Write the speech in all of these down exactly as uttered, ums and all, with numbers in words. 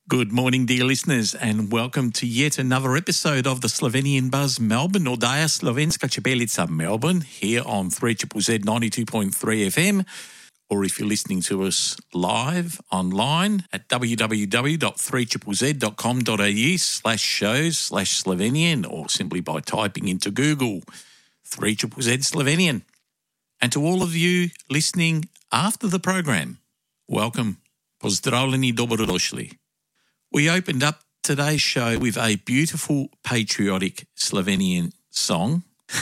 Good morning, dear listeners, and welcome to yet another episode of the Slovenian Buzz Melbourne, Oddaja Slovenska Čebelica Melbourne, here on three Z Z Z ninety-two point three F M, or if you're listening to us live online at w w w dot three z z z dot com dot a u slash shows slash Slovenian, or simply by typing into Google three Z Z Z Slovenian. And to all of you listening after the program, welcome. Pozdravljeni, dobrodošli. We opened up today's show with a beautiful patriotic Slovenian song.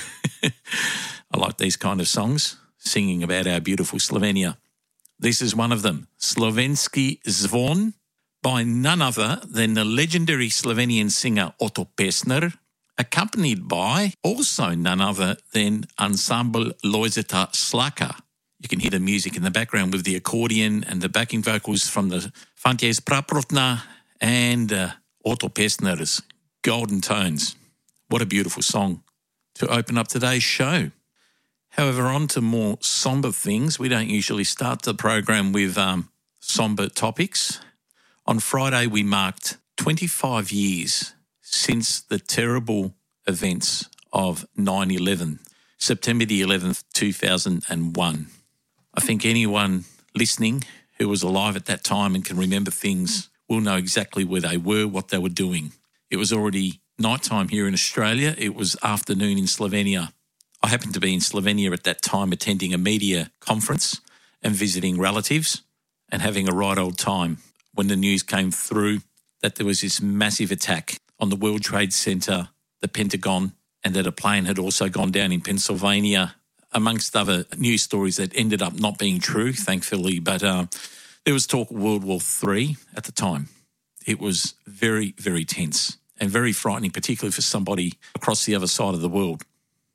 I like these kind of songs, singing about our beautiful Slovenia. This is one of them, Slovenski zvon, by none other than the legendary Slovenian singer Otto Pestner, accompanied by also none other than Ensemble Lojzeta Slaka. You can hear the music in the background with the accordion and the backing vocals from the Fantjes Praprotna and uh, Otto Pestner's golden tones. What a beautiful song to open up today's show. However, on to more somber things. We don't usually start the program with um, somber topics. On Friday, we marked twenty-five years since the terrible events of nine eleven, September the eleventh, two thousand one. I think anyone listening who was alive at that time and can remember things will know exactly where they were, what they were doing. It was already nighttime here in Australia. It was afternoon in Slovenia. I happened to be in Slovenia at that time attending a media conference and visiting relatives and having a right old time when the news came through that there was this massive attack on the World Trade Center, the Pentagon, and that a plane had also gone down in Pennsylvania, amongst other news stories that ended up not being true, thankfully. But uh, there was talk of World War Three at the time. It was very, very tense and very frightening, particularly for somebody across the other side of the world.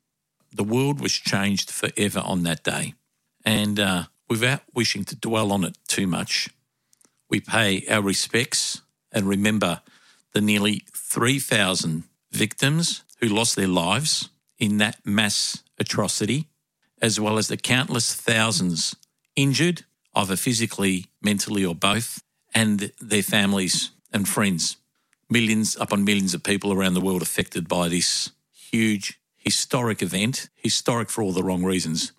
The world was changed forever on that day. And uh, without wishing to dwell on it too much, we pay our respects and remember the nearly three thousand victims who lost their lives in that mass atrocity, as well as the countless thousands injured, either physically, mentally, or both, and their families and friends. Millions upon millions of people around the world affected by this huge, historic event, historic for all the wrong reasons.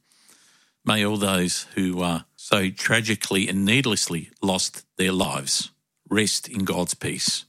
May all those who uh, so tragically and needlessly lost their lives rest in God's peace.